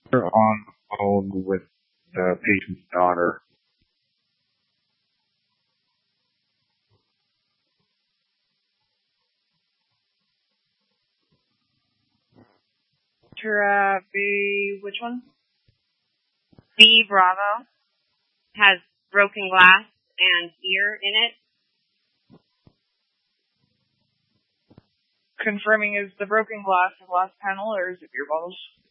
They're on the phone with the patient's daughter. B, which one? B Bravo has broken glass and ear in it. Confirming, is the broken glass a glass panel or is it beer bottles?